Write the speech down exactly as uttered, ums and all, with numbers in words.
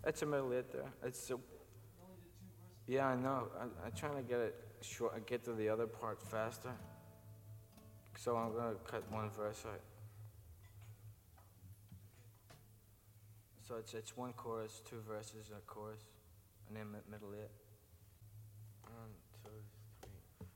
It's a middle hit there. It's a, yeah, I know. I, I'm trying to get it short, get to the other part faster. So I'm gonna cut one verse out. So it's it's one chorus, two verses, a chorus, and then middle hit. One, two.